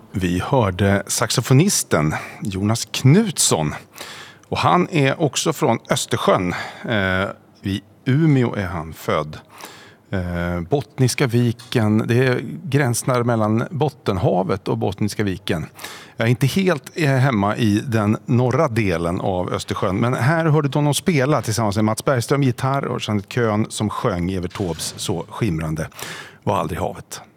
Vi hörde saxofonisten Jonas Knutsson. Och han är också från Östersjön. I Umeå är han född. Bottniska viken, det är gränserna mellan Bottenhavet och Bottniska viken. Jag är inte helt hemma i den norra delen av Östersjön, men här hörde du honom spela tillsammans med Mats Bergström gitarr och Jeanette Köhn som sjöng Evert Taubes Så skimrande var aldrig havet.